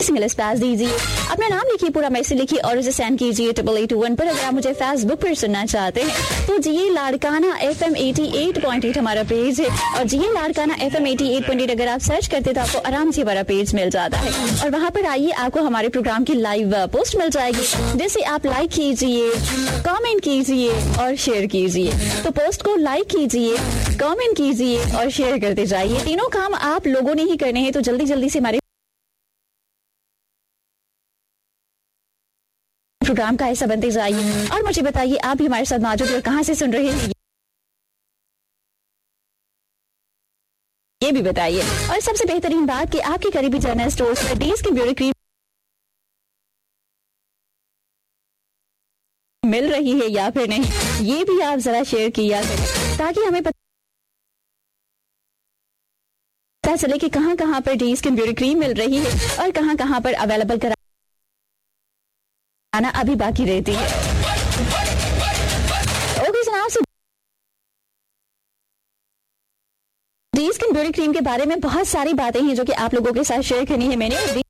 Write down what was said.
Single space दीजिए, अपना नाम लिखिए, पूरा मैसेज लिखिए और उसे सेंड कीजिए 8821 पर। अगर आप मुझे फेसबुक पर सुनना चाहते हैं तो जिए लाड़काना FM 88.8 हमारा पेज है, और जिए लाड़काना FM 88.8 अगर आप सर्च करते तो आपको आराम से हमारा पेज मिल जाता है, और वहां पर आइए, आपको हमारे प्रोग्राम की लाइव पोस्ट मिल जाएगी, जिसे आप लाइक कीजिए, कमेंट कीजिए और शेयर कीजिए। तो पोस्ट को लाइक कीजिए, कमेंट कीजिए और शेयर करते जाइए। तीनों काम आप लोगों ने ही करने हैं, तो जल्दी जल्दी से हमारे प्रोग्राम का हिस्सा बनते जाइए और मुझे बताइए आप भी हमारे साथ मौजूद और कहां से सुन रहे हैं ये भी बताइए। और सबसे बेहतरीन बात कि आपके करीबी जनरल स्टोर से डेज की ब्यूटी क्रीम मिल रही है या फिर नहीं, ये भी आप जरा शेयर किया करें ताकि हमें पता चले कि कहां कहां पर डेज की ब्यूटी क्रीम मिल रही है और कहां कहां पर अवेलेबल कराना अभी बाकी रहती है। ओके जनाब, डेज स्किन ब्यूटी क्रीम के बारे में बहुत सारी बातें हैं जो कि आप लोगों के साथ शेयर करनी है मैंने।